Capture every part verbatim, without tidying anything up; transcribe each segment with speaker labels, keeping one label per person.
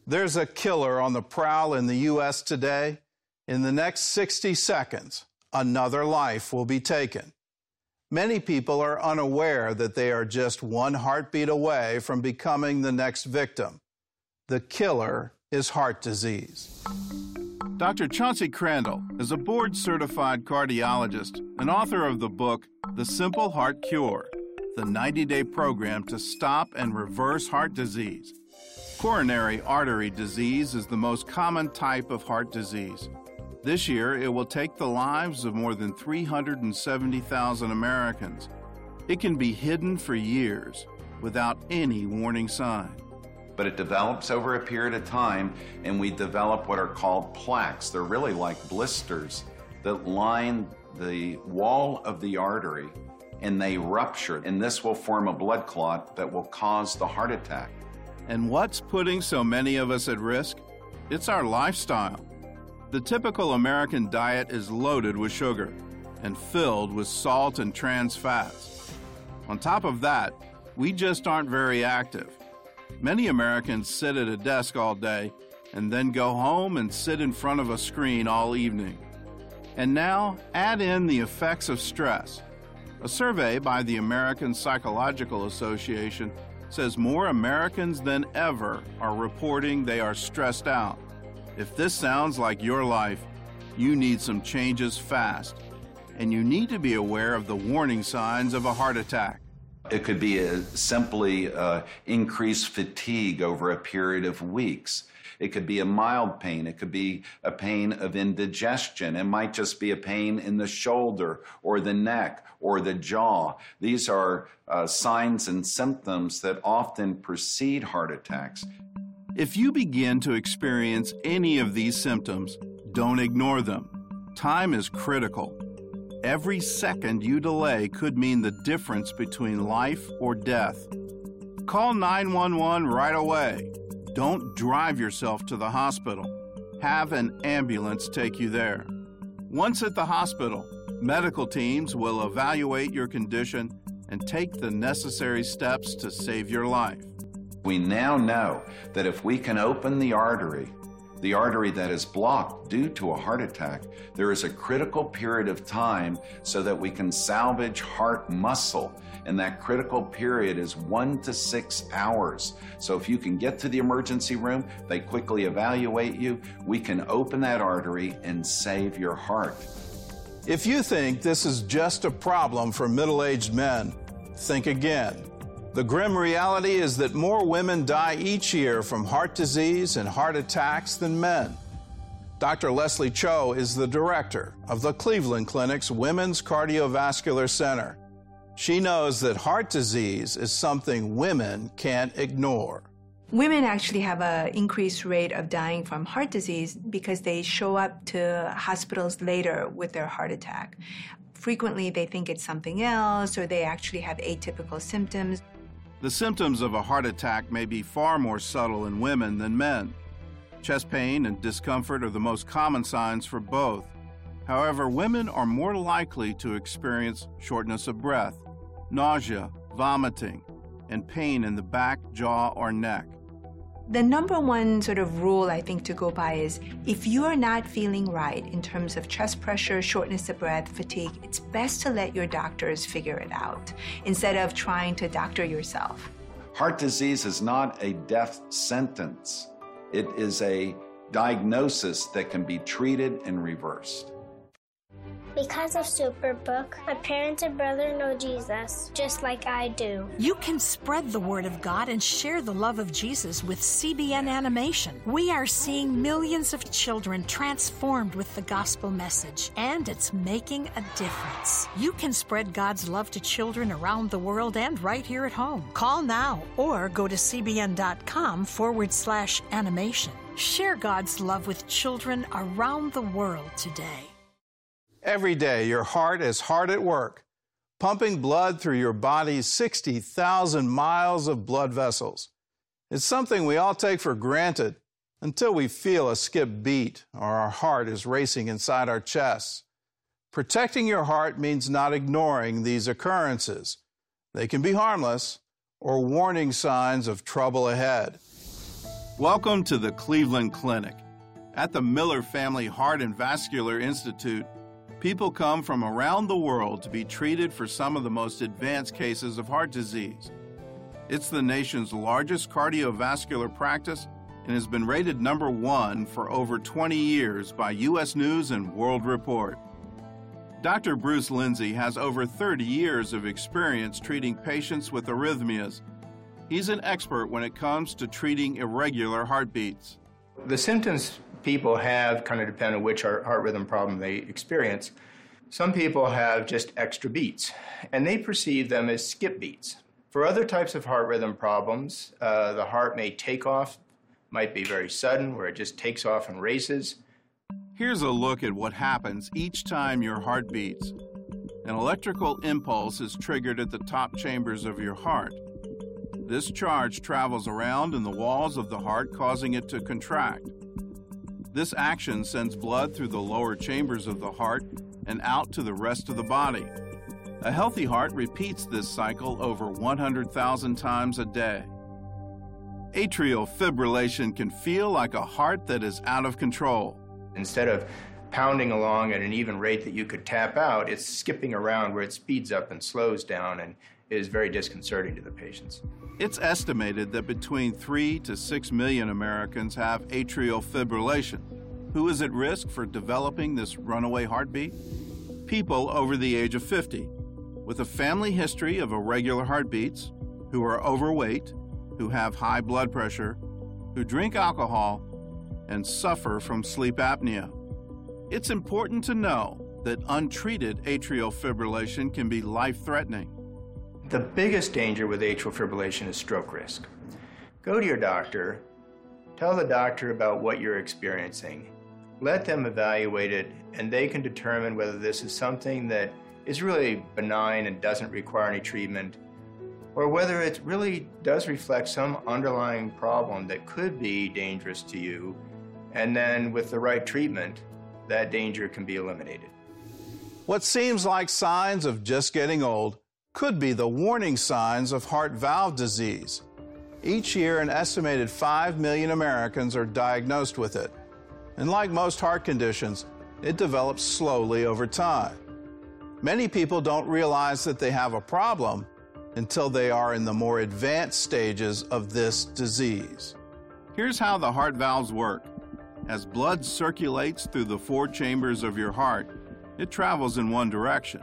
Speaker 1: There's a killer on the prowl in the U S today. In the next sixty seconds, another life will be taken. Many people are unaware that they are just one heartbeat away from becoming the next victim. The killer is heart disease. Doctor Chauncey Crandall is a board-certified cardiologist and author of the book, The Simple Heart Cure, the ninety-day program to stop and reverse heart disease. Coronary artery disease is the most common type of heart disease. This year, it will take the lives of more than three hundred seventy thousand Americans. It can be hidden for years without any warning sign.
Speaker 2: But it develops over a period of time, and we develop what are called plaques. They're really like blisters that line the wall of the artery, and they rupture, and this will form a blood clot that will cause the heart attack.
Speaker 1: And what's putting so many of us at risk? It's our lifestyle. The typical American diet is loaded with sugar and filled with salt and trans fats. On top of that, we just aren't very active. Many Americans sit at a desk all day and then go home and sit in front of a screen all evening. And now, add in the effects of stress. A survey by the American Psychological Association says more Americans than ever are reporting they are stressed out. If this sounds like your life, you need some changes fast, and you need to be aware of the warning signs of a heart attack.
Speaker 2: It could be a, simply uh, increased fatigue over a period of weeks. It could be a mild pain. It could be a pain of indigestion. It might just be a pain in the shoulder or the neck or the jaw. These are uh, signs and symptoms that often precede heart attacks.
Speaker 1: If you begin to experience any of these symptoms, don't ignore them. Time is critical. Every second you delay could mean the difference between life or death. Call nine one one right away. Don't drive yourself to the hospital. Have an ambulance take you there. Once at the hospital, medical teams will evaluate your condition and take the necessary steps to save your life.
Speaker 2: We now know that if we can open the artery, the artery that is blocked due to a heart attack, there is a critical period of time so that we can salvage heart muscle. And that critical period is one to six hours. So if you can get to the emergency room, they quickly evaluate you, we can open that artery and save your heart.
Speaker 1: If you think this is just a problem for middle-aged men, think again. The grim reality is that more women die each year from heart disease and heart attacks than men. Doctor Leslie Cho is the director of the Cleveland Clinic's Women's Cardiovascular Center. She knows that heart disease is something women can't ignore.
Speaker 3: Women actually have an increased rate of dying from heart disease because they show up to hospitals later with their heart attack. Frequently, they think it's something else, or they actually have atypical symptoms.
Speaker 1: The symptoms of a heart attack may be far more subtle in women than men. Chest pain and discomfort are the most common signs for both. However, women are more likely to experience shortness of breath, nausea, vomiting, and pain in the back, jaw, or neck.
Speaker 3: The number one sort of rule I think to go by is if you are not feeling right in terms of chest pressure, shortness of breath, fatigue, it's best to let your doctors figure it out instead of trying to doctor yourself.
Speaker 2: Heart disease is not a death sentence. It is a diagnosis that can be treated and reversed.
Speaker 4: Because of Superbook, my parents and brother know Jesus just like I do.
Speaker 5: You can spread the word of God and share the love of Jesus with C B N Animation. We are seeing millions of children transformed with the gospel message, and it's making a difference. You can spread God's love to children around the world and right here at home. Call now or go to cbn.com forward slash animation. Share God's love with children around the world today.
Speaker 1: Every day, your heart is hard at work, pumping blood through your body's sixty thousand miles of blood vessels. It's something we all take for granted until we feel a skip beat or our heart is racing inside our chests. Protecting your heart means not ignoring these occurrences. They can be harmless or warning signs of trouble ahead. Welcome to the Cleveland Clinic. At the Miller Family Heart and Vascular Institute, people come from around the world to be treated for some of the most advanced cases of heart disease. It's the nation's largest cardiovascular practice and has been rated number one for over twenty years by U S News and World Report. Doctor Bruce Lindsay has over thirty years of experience treating patients with arrhythmias. He's an expert when it comes to treating irregular heartbeats.
Speaker 6: The symptoms people have kind of depend on which heart rhythm problem they experience. Some people have just extra beats, and they perceive them as skip beats. For other types of heart rhythm problems, uh, the heart may take off, might be very sudden, where it just takes off and races.
Speaker 1: Here's a look at what happens each time your heart beats. An electrical impulse is triggered at the top chambers of your heart. This charge travels around in the walls of the heart, causing it to contract. This action sends blood through the lower chambers of the heart and out to the rest of the body. A healthy heart repeats this cycle over one hundred thousand times a day. Atrial fibrillation can feel like a heart that is out of control.
Speaker 6: Instead of pounding along at an even rate that you could tap out, it's skipping around where it speeds up and slows down and is very disconcerting to the patients.
Speaker 1: It's estimated that between three to six million Americans have atrial fibrillation. Who is at risk for developing this runaway heartbeat? People over the age of fifty, with a family history of irregular heartbeats, who are overweight, who have high blood pressure, who drink alcohol, and suffer from sleep apnea. It's important to know that untreated atrial fibrillation can be life-threatening.
Speaker 6: The biggest danger with atrial fibrillation is stroke risk. Go to your doctor, tell the doctor about what you're experiencing, let them evaluate it, and they can determine whether this is something that is really benign and doesn't require any treatment, or whether it really does reflect some underlying problem that could be dangerous to you, and then with the right treatment, that danger can be eliminated.
Speaker 1: What seems like signs of just getting old could be the warning signs of heart valve disease. Each year, an estimated five million Americans are diagnosed with it. And like most heart conditions, it develops slowly over time. Many people don't realize that they have a problem until they are in the more advanced stages of this disease. Here's how the heart valves work. As blood circulates through the four chambers of your heart, it travels in one direction.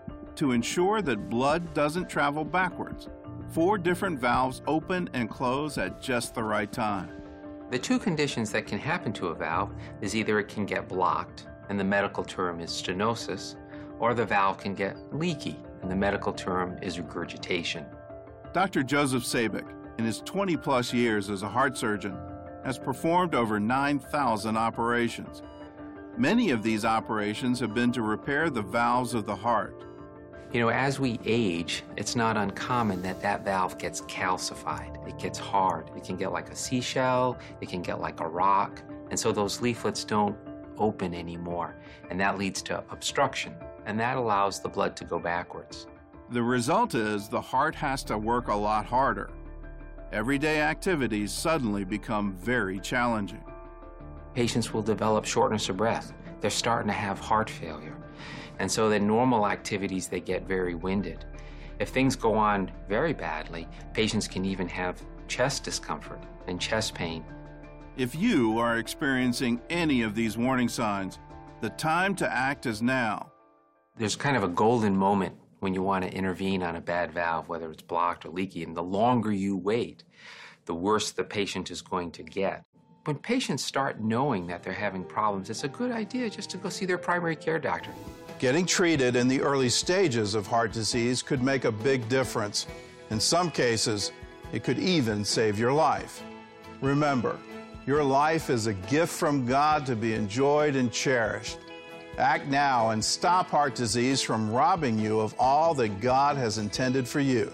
Speaker 1: To ensure that blood doesn't travel backwards, four different valves open and close at just the right time.
Speaker 7: The two conditions that can happen to a valve is either it can get blocked, and the medical term is stenosis, or the valve can get leaky, and the medical term is regurgitation.
Speaker 1: Doctor Joseph Sabik, in his twenty plus years as a heart surgeon, has performed over nine thousand operations. Many of these operations have been to repair the valves of the heart.
Speaker 7: You know, as we age, it's not uncommon that that valve gets calcified. It gets hard. It can get like a seashell, it can get like a rock, and so those leaflets don't open anymore, and that leads to obstruction, and that allows the blood to go backwards.
Speaker 1: The result is the heart has to work a lot harder. Everyday activities suddenly become very challenging.
Speaker 7: Patients will develop shortness of breath. They're starting to have heart failure. And so in normal activities, they get very winded. If things go on very badly, patients can even have chest discomfort and chest pain.
Speaker 1: If you are experiencing any of these warning signs, the time to act is now.
Speaker 7: There's kind of a golden moment when you want to intervene on a bad valve, whether it's blocked or leaky, and the longer you wait, the worse the patient is going to get. When patients start knowing that they're having problems, it's a good idea just to go see their primary care doctor.
Speaker 1: Getting treated in the early stages of heart disease could make a big difference. In some cases, it could even save your life. Remember, your life is a gift from God to be enjoyed and cherished. Act now and stop heart disease from robbing you of all that God has intended for you.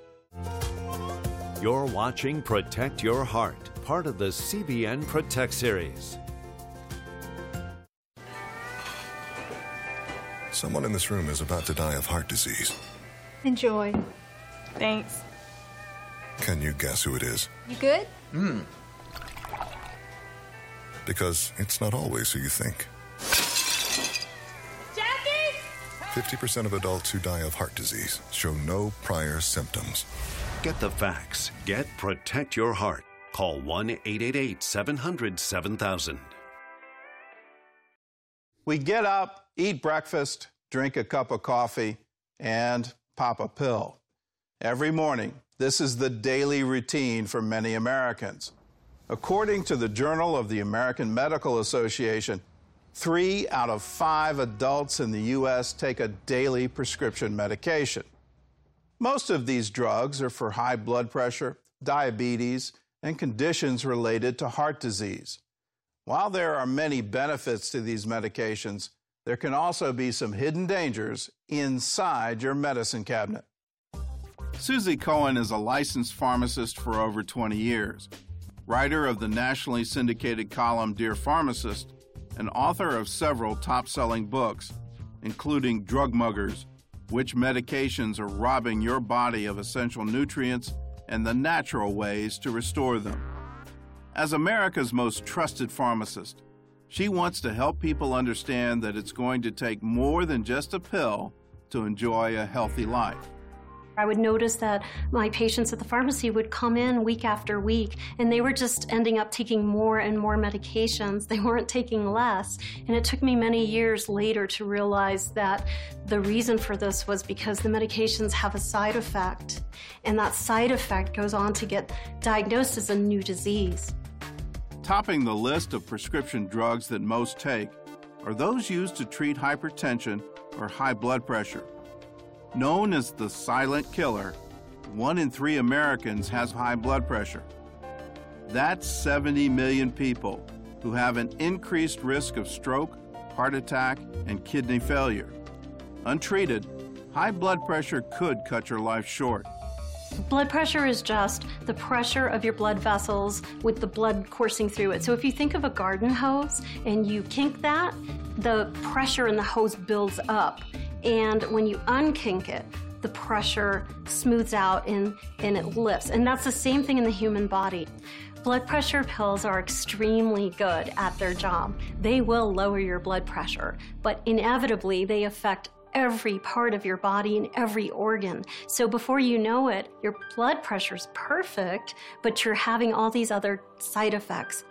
Speaker 8: You're watching Protect Your Heart, part of the C B N Protect series.
Speaker 9: Someone in this room is about to die of heart disease.
Speaker 10: Enjoy. Thanks.
Speaker 9: Can you guess who it is?
Speaker 10: You good?
Speaker 6: Hmm.
Speaker 9: Because it's not always who you think.
Speaker 10: Jackie?
Speaker 9: fifty percent of adults who die of heart disease show no prior symptoms.
Speaker 8: Get the facts. Get Protect Your Heart. Call one eight eight eight, seven hundred, seven thousand.
Speaker 1: We get up, eat breakfast, drink a cup of coffee, and pop a pill. Every morning, this is the daily routine for many Americans. According to the Journal of the American Medical Association, three out of five adults in the U S take a daily prescription medication. Most of these drugs are for high blood pressure, diabetes, and conditions related to heart disease. While there are many benefits to these medications, there can also be some hidden dangers inside your medicine cabinet. Susie Cohen is a licensed pharmacist for over twenty years, writer of the nationally syndicated column Dear Pharmacist, and author of several top-selling books, including Drug Muggers, Which Medications Are Robbing Your Body of Essential Nutrients and the Natural Ways to Restore Them. As America's most trusted pharmacist, she wants to help people understand that it's going to take more than just a pill to enjoy a healthy life.
Speaker 10: I would notice that my patients at the pharmacy would come in week after week, and they were just ending up taking more and more medications. They weren't taking less. And it took me many years later to realize that the reason for this was because the medications have a side effect, and that side effect goes on to get diagnosed as a new disease.
Speaker 1: Topping the list of prescription drugs that most take are those used to treat hypertension or high blood pressure. Known as the silent killer, one in three Americans has high blood pressure. That's seventy million people who have an increased risk of stroke, heart attack, and kidney failure. Untreated, high blood pressure could cut your life short.
Speaker 10: Blood pressure is just the pressure of your blood vessels with the blood coursing through it. So if you think of a garden hose and you kink that, the pressure in the hose builds up. And when you unkink it, the pressure smooths out and, and it lifts. And that's the same thing in the human body. Blood pressure pills are extremely good at their job. They will lower your blood pressure, but inevitably they affect every part of your body and every organ. So before you know it, your blood pressure's perfect, but you're having all these other side effects.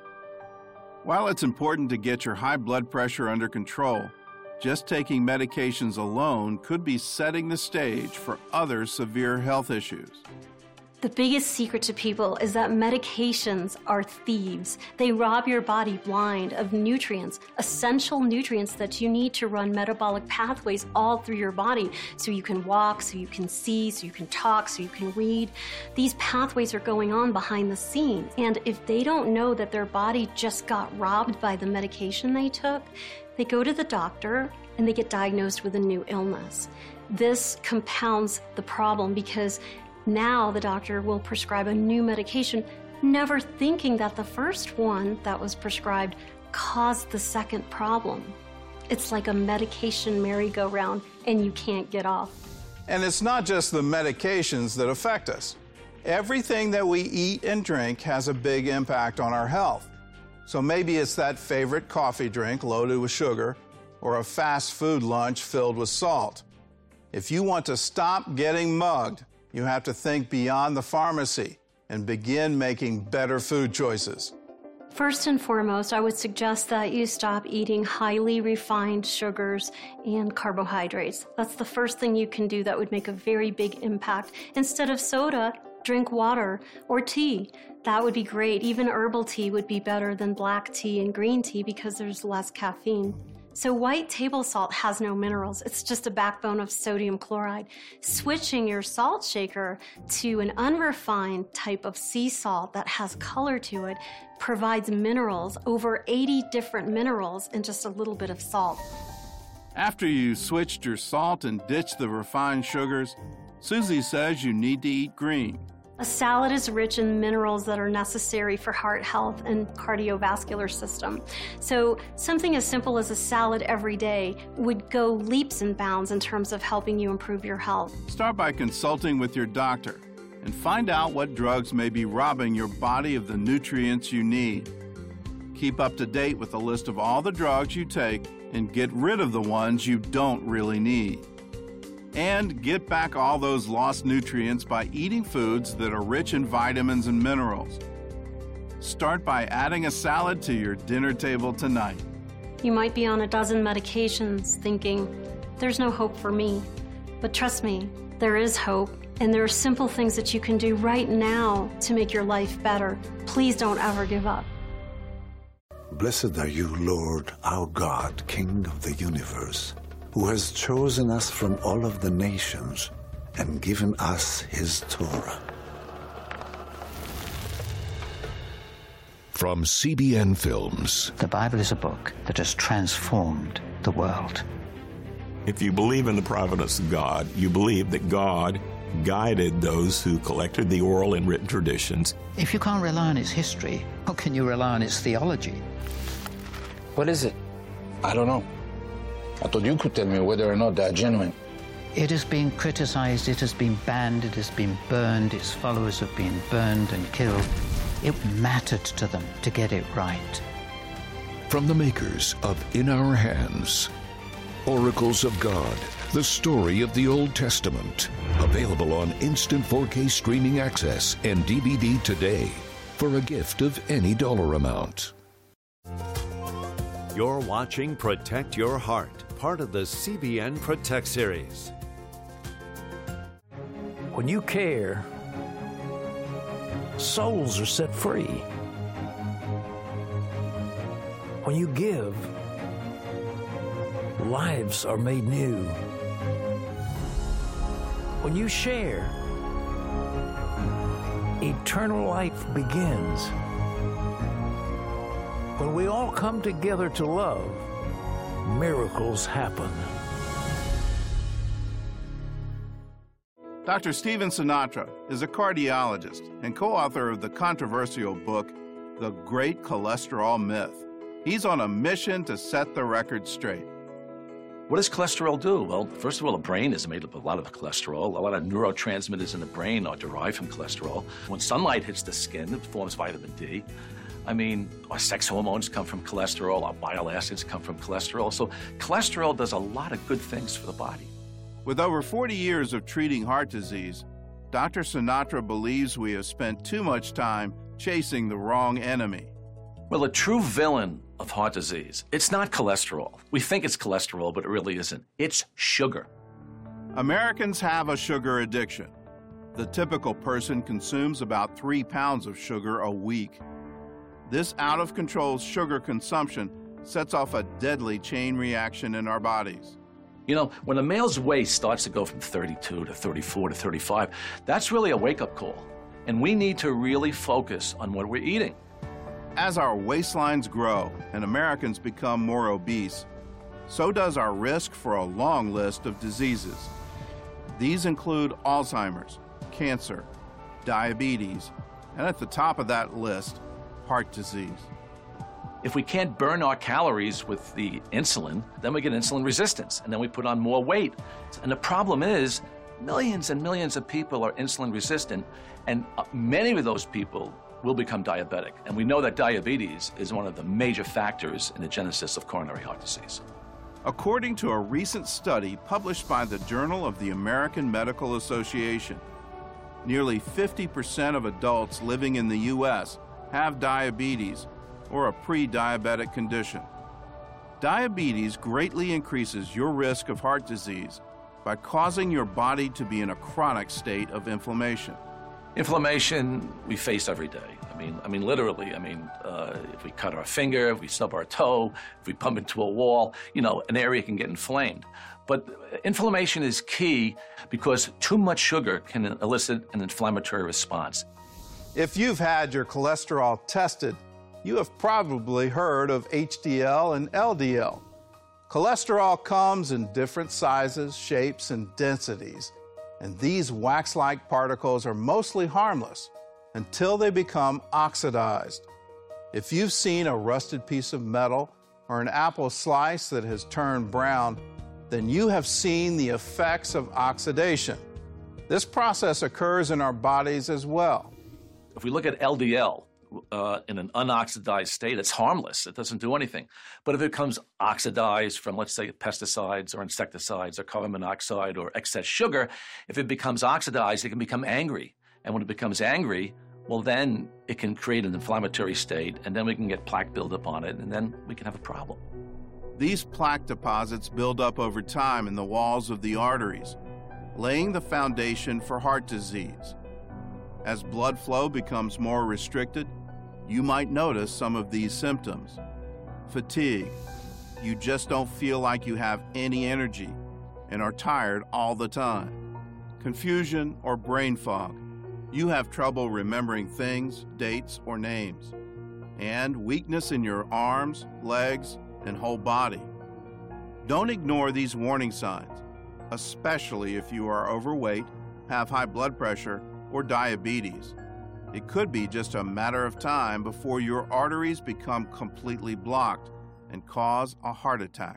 Speaker 1: While it's important to get your high blood pressure under control, just taking medications alone could be setting the stage for other severe health issues.
Speaker 10: The biggest secret to people is that medications are thieves. They rob your body blind of nutrients, essential nutrients that you need to run metabolic pathways all through your body so you can walk, so you can see, so you can talk, so you can read. These pathways are going on behind the scenes. And if they don't know that their body just got robbed by the medication they took, they go to the doctor and they get diagnosed with a new illness. This compounds the problem because now the doctor will prescribe a new medication, never thinking that the first one that was prescribed caused the second problem. It's like a medication merry-go-round, and you can't get off.
Speaker 1: And it's not just the medications that affect us. Everything that we eat and drink has a big impact on our health. So maybe it's that favorite coffee drink loaded with sugar or a fast food lunch filled with salt. If you want to stop getting mugged, you have to think beyond the pharmacy and begin making better food choices.
Speaker 10: First and foremost, I would suggest that you stop eating highly refined sugars and carbohydrates. That's the first thing you can do that would make a very big impact. Instead of soda, drink water or tea. That would be great. Even herbal tea would be better than black tea and green tea because there's less caffeine. So white table salt has no minerals. It's just a backbone of sodium chloride. Switching your salt shaker to an unrefined type of sea salt that has color to it provides minerals, over eighty different minerals in just a little bit of salt.
Speaker 1: After you switched your salt and ditched the refined sugars, Susie says you need to eat green.
Speaker 10: A salad is rich in minerals that are necessary for heart health and cardiovascular system. So something as simple as a salad every day would go leaps and bounds in terms of helping you improve your health.
Speaker 1: Start by consulting with your doctor and find out what drugs may be robbing your body of the nutrients you need. Keep up to date with a list of all the drugs you take and get rid of the ones you don't really need. And get back all those lost nutrients by eating foods that are rich in vitamins and minerals. Start by adding a salad to your dinner table tonight.
Speaker 10: You might be on a dozen medications thinking, there's no hope for me. But trust me, there is hope, and there are simple things that you can do right now to make your life better. Please don't ever give up.
Speaker 11: Blessed are you, Lord, our God, King of the universe, who has chosen us from all of the nations and given us his Torah.
Speaker 12: From C B N Films.
Speaker 13: The Bible is a book that has transformed the world.
Speaker 14: If you believe in the providence of God, you believe that God guided those who collected the oral and written traditions.
Speaker 13: If you can't rely on its history, how can you rely on its theology?
Speaker 15: What is it? I don't know. I thought you could tell me whether or not they're genuine.
Speaker 13: It has been criticized, it has been banned, it has been burned, its followers have been burned and killed. It mattered to them to get it right.
Speaker 12: From the makers of In Our Hands, Oracles of God, the story of the Old Testament. Available on instant four K streaming access and D V D today for a gift of any dollar amount.
Speaker 8: You're watching Protect Your Heart, part of the C B N Protect series.
Speaker 16: When you care, souls are set free. When you give, lives are made new. When you share, eternal life begins. When we all come together to love, miracles happen.
Speaker 1: Doctor Stephen Sinatra is a cardiologist and co-author of the controversial book, The Great Cholesterol Myth. He's on a mission to set the record straight.
Speaker 17: What does cholesterol do? Well, first of all, the brain is made up of a lot of cholesterol. A lot of neurotransmitters in the brain are derived from cholesterol. When sunlight hits the skin, it forms vitamin D. I mean, our sex hormones come from cholesterol. Our bile acids come from cholesterol. So cholesterol does a lot of good things for the body.
Speaker 1: With over forty years of treating heart disease, Doctor Sinatra believes we have spent too much time chasing the wrong enemy.
Speaker 17: Well, the true villain of heart disease, it's not cholesterol. We think it's cholesterol, but it really isn't. It's sugar.
Speaker 1: Americans have a sugar addiction. The typical person consumes about three pounds of sugar a week. This out-of-control sugar consumption sets off a deadly chain reaction in our bodies.
Speaker 17: You know, when a male's waist starts to go from thirty-two to thirty-four to thirty-five, that's really a wake-up call. And we need to really focus on what we're eating.
Speaker 1: As our waistlines grow and Americans become more obese, so does our risk for a long list of diseases. These include Alzheimer's, cancer, diabetes, and at the top of that list, heart disease.
Speaker 17: If we can't burn our calories with the insulin, then we get insulin resistance, and then we put on more weight. And the problem is, millions and millions of people are insulin resistant, and many of those people will become diabetic. And we know that diabetes is one of the major factors in the genesis of coronary heart disease.
Speaker 1: According to a recent study published by the Journal of the American Medical Association, nearly fifty percent of adults living in the U S have diabetes or a pre-diabetic condition. Diabetes greatly increases your risk of heart disease by causing your body to be in a chronic state of inflammation.
Speaker 17: Inflammation we face every day. I mean, I mean, literally, I mean, uh, if we cut our finger, if we stub our toe, if we bump into a wall, you know, an area can get inflamed. But inflammation is key because too much sugar can elicit an inflammatory response.
Speaker 1: If you've had your cholesterol tested, you have probably heard of H D L and L D L. Cholesterol comes in different sizes, shapes, and densities, and these wax-like particles are mostly harmless until they become oxidized. If you've seen a rusted piece of metal or an apple slice that has turned brown, then you have seen the effects of oxidation. This process occurs in our bodies as well.
Speaker 17: If we look at L D L, uh, in an unoxidized state, it's harmless. It doesn't do anything. But if it becomes oxidized from, let's say, pesticides or insecticides or carbon monoxide or excess sugar, if it becomes oxidized, it can become angry. And when it becomes angry, well, then it can create an inflammatory state, and then we can get plaque buildup on it, and then we can have a problem.
Speaker 1: These plaque deposits build up over time in the walls of the arteries, laying the foundation for heart disease. As blood flow becomes more restricted, you might notice some of these symptoms. Fatigue. You just don't feel like you have any energy and are tired all the time. Confusion or brain fog. You have trouble remembering things, dates, or names. And weakness in your arms, legs, and whole body. Don't ignore these warning signs, especially if you are overweight, have high blood pressure, or diabetes. It could be just a matter of time before your arteries become completely blocked and cause a heart attack.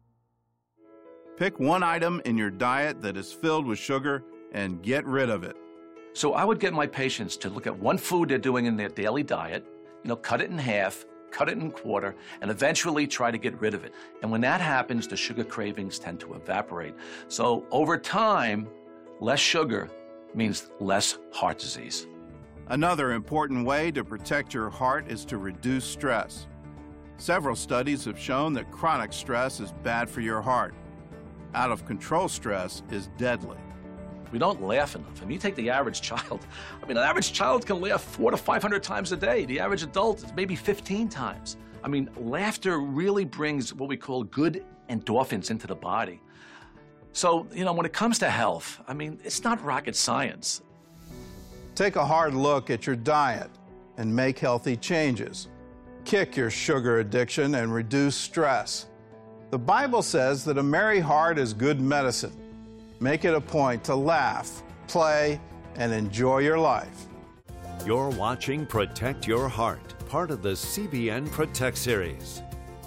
Speaker 1: Pick one item in your diet that is filled with sugar and get rid of it.
Speaker 17: So I would get my patients to look at one food they're doing in their daily diet, you know, cut it in half, cut it in a quarter, and eventually try to get rid of it. And when that happens, the sugar cravings tend to evaporate. So over time, less sugar means less heart disease.
Speaker 1: Another important way to protect your heart is to reduce stress. Several studies have shown that chronic stress is bad for your heart. Out of control stress is deadly.
Speaker 17: We don't laugh enough. I mean, you take the average child. I mean, an average child can laugh four to five hundred times a day. The average adult is maybe fifteen times. I mean, laughter really brings what we call good endorphins into the body. So, you know, when it comes to health, I mean, it's not rocket science.
Speaker 1: Take a hard look at your diet and make healthy changes. Kick your sugar addiction and reduce stress. The Bible says that a merry heart is good medicine. Make it a point to laugh, play, and enjoy your life.
Speaker 8: You're watching Protect Your Heart, part of the C B N Protect series.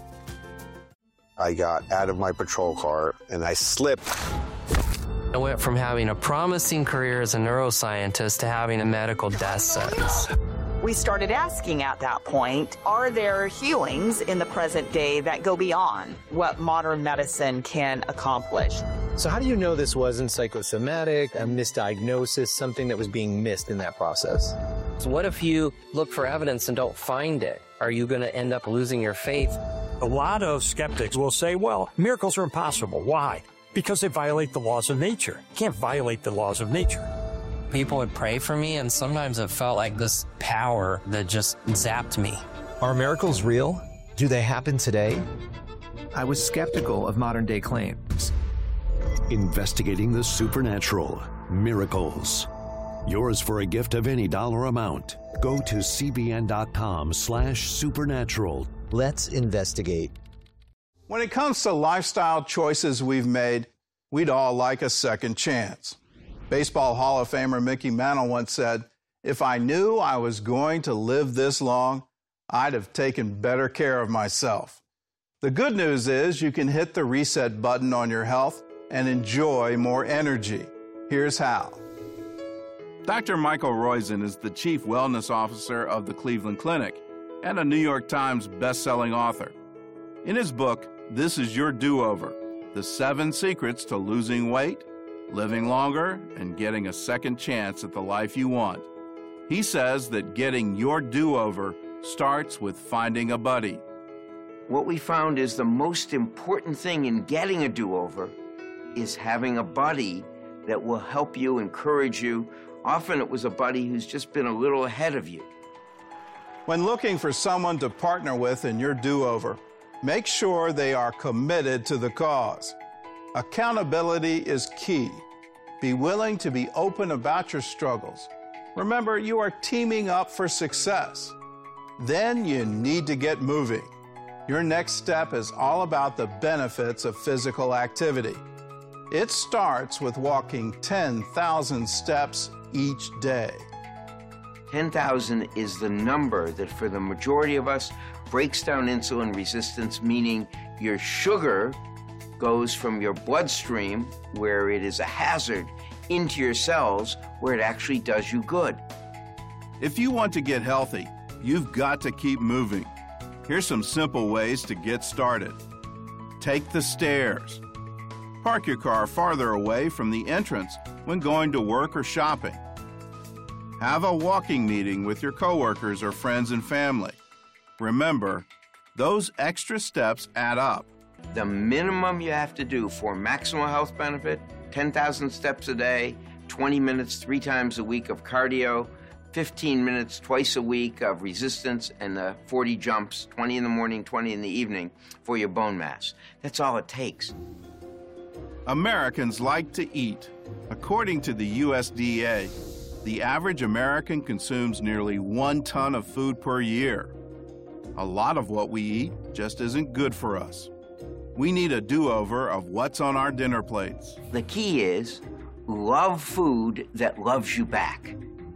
Speaker 18: I got out of my patrol car and I slipped.
Speaker 19: I went from having a promising career as a neuroscientist to having a medical death sentence.
Speaker 20: We started asking at that point, are there healings in the present day that go beyond what modern medicine can accomplish?
Speaker 21: So how do you know this wasn't psychosomatic, a misdiagnosis, something that was being missed in that process?
Speaker 19: So what if you look for evidence and don't find it? Are you going to end up losing your faith?
Speaker 22: A lot of skeptics will say, well, miracles are impossible. Why? Because they violate the laws of nature. You can't violate the laws of nature.
Speaker 19: People would pray for me, and sometimes it felt like this power that just zapped me.
Speaker 23: Are miracles real? Do they happen today? I was skeptical of modern-day claims.
Speaker 8: Investigating the supernatural, miracles. Yours for a gift of any dollar amount. Go to cbn.com slash supernatural.
Speaker 23: Let's investigate.
Speaker 1: When it comes to lifestyle choices we've made, we'd all like a second chance. Baseball Hall of Famer Mickey Mantle once said, "If I knew I was going to live this long, I'd have taken better care of myself." The good news is you can hit the reset button on your health and enjoy more energy. Here's how. Doctor Michael Roizen is the Chief Wellness Officer of the Cleveland Clinic and a New York Times best-selling author. In his book, This Is Your Do-Over, The Seven Secrets to Losing Weight, Living Longer, and Getting a Second Chance at the Life You Want, he says that getting your do-over starts with finding a buddy.
Speaker 24: What we found is the most important thing in getting a do-over is having a buddy that will help you, encourage you. Often it was a buddy who's just been a little ahead of you.
Speaker 1: When looking for someone to partner with in your do-over, make sure they are committed to the cause. Accountability is key. Be willing to be open about your struggles. Remember, you are teaming up for success. Then you need to get moving. Your next step is all about the benefits of physical activity. It starts with walking ten thousand steps each day.
Speaker 24: ten thousand is the number that for the majority of us breaks down insulin resistance, meaning your sugar goes from your bloodstream, where it is a hazard, into your cells, where it actually does you good.
Speaker 1: If you want to get healthy,
Speaker 2: you've got to keep moving. Here's some simple ways to get started. Take the stairs. Park your car farther away from the entrance when going to work or shopping. Have a walking meeting with your coworkers or friends and family. Remember, those extra steps add up.
Speaker 24: The minimum you have to do for maximal health benefit, ten thousand steps a day, twenty minutes three times a week of cardio, fifteen minutes twice a week of resistance, and the forty jumps, twenty in the morning, twenty in the evening, for your bone mass. That's all it takes.
Speaker 2: Americans like to eat. According to the U S D A, the average American consumes nearly one ton of food per year. A lot of what we eat just isn't good for us. We need a do-over of what's on our dinner plates.
Speaker 24: The key is love food that loves you back.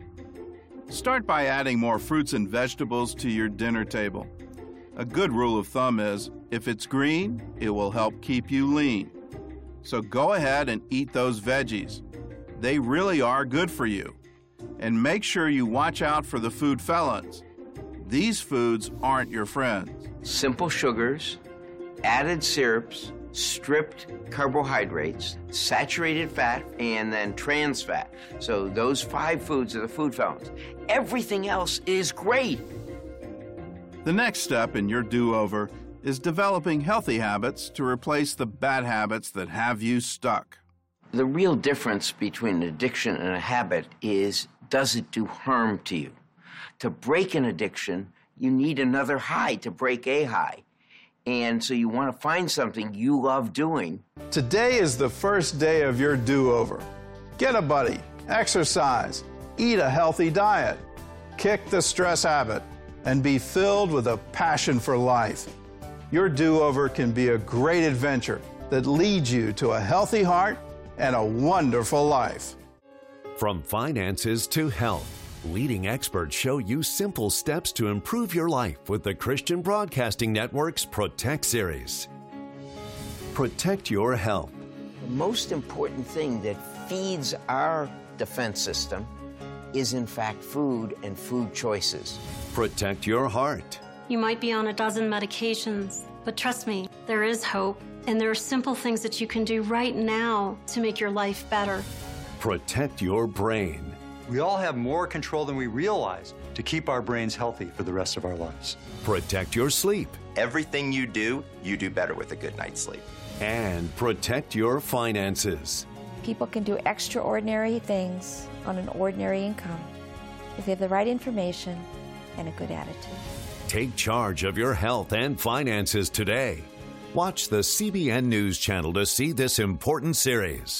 Speaker 2: Start by adding more fruits and vegetables to your dinner table. A good rule of thumb is, if it's green, it will help keep you lean. So go ahead and eat those veggies. They really are good for you. And make sure you watch out for the food felons. These foods aren't your friends.
Speaker 24: Simple sugars, added syrups, stripped carbohydrates, saturated fat, and then trans fat. So those five foods are the food felons. Everything else is great.
Speaker 2: The next step in your do-over is developing healthy habits to replace the bad habits that have you stuck.
Speaker 24: The real difference between an addiction and a habit is, does it do harm to you? To break an addiction, you need another high to break a high. And so you want to find something you love doing.
Speaker 1: Today is the first day of your do-over. Get a buddy, exercise, eat a healthy diet, kick the stress habit, and be filled with a passion for life. Your do-over can be a great adventure that leads you to a healthy heart and a wonderful life.
Speaker 8: From finances to health, leading experts show you simple steps to improve your life with the Christian Broadcasting Network's Protect series. Protect your health.
Speaker 24: The most important thing that feeds our defense system is, in fact, food and food choices.
Speaker 8: Protect your heart.
Speaker 10: You might be on a dozen medications, but trust me, there is hope, and there are simple things that you can do right now to make your life better.
Speaker 8: Protect your brain.
Speaker 3: We all have more control than we realize to keep our brains healthy for the rest of our lives.
Speaker 8: Protect your sleep.
Speaker 4: Everything you do, you do better with a good night's sleep.
Speaker 8: And protect your finances.
Speaker 5: People can do extraordinary things on an ordinary income if they have the right information and a good attitude.
Speaker 8: Take charge of your health and finances today. Watch the C B N News Channel to see this important series.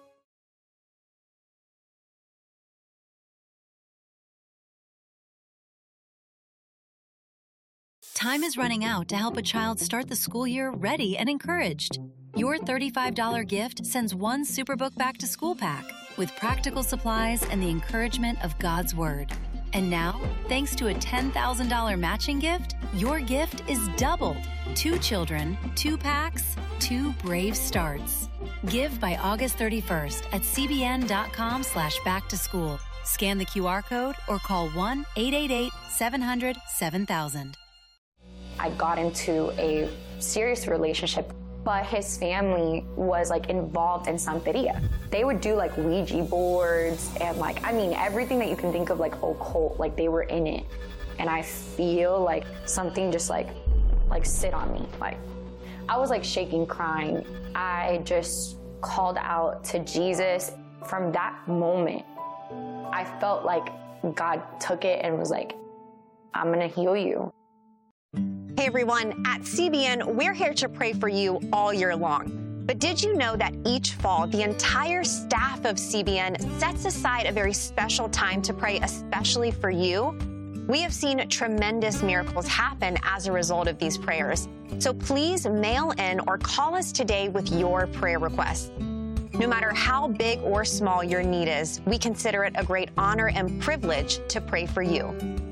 Speaker 25: Time is running out to help a child start the school year ready and encouraged. Your thirty-five dollars gift sends one Superbook Back to School pack with practical supplies and the encouragement of God's Word. And now, thanks to a ten thousand dollars matching gift, your gift is doubled. Two children, two packs, two brave starts. Give by August thirty-first at cbn.com slash back to school. Scan the Q R code or call one eight eight eight, seven hundred, seven thousand.
Speaker 26: I got into a serious relationship, but his family was like involved in Santeria. They would do like Ouija boards and like, I mean, everything that you can think of like occult, like they were in it. And I feel like something just like, like sit on me. Like I was like shaking, crying. I just called out to Jesus. From that moment, I felt like God took it and was like, I'm gonna heal you.
Speaker 27: Hey everyone, at C B N, we're here to pray for you all year long. But did you know that each fall, the entire staff of C B N sets aside a very special time to pray especially for you? We have seen tremendous miracles happen as a result of these prayers. So please mail in or call us today with your prayer requests. No matter how big or small your need is, we consider it a great honor and privilege to pray for you.